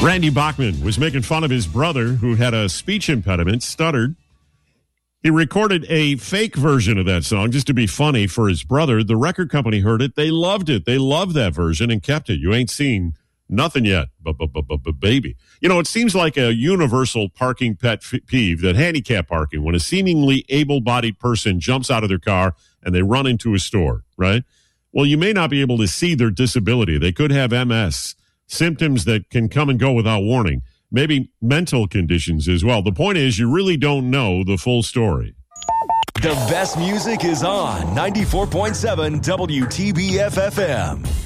Randy Bachman was making fun of his brother who had a speech impediment, stuttered. He recorded a fake version of that song just to be funny for his brother. The record company heard it. They loved it. They loved that version and kept it. You ain't seen nothing yet, baby. You know, it seems like a universal parking pet peeve, that handicap parking, when a seemingly able-bodied person jumps out of their car and they run into a store, right? Well, you may not be able to see their disability. They could have MS, symptoms that can come and go without warning. Maybe mental conditions as well. The point is, you really don't know the full story. The best music is on 94.7 WTBF-FM.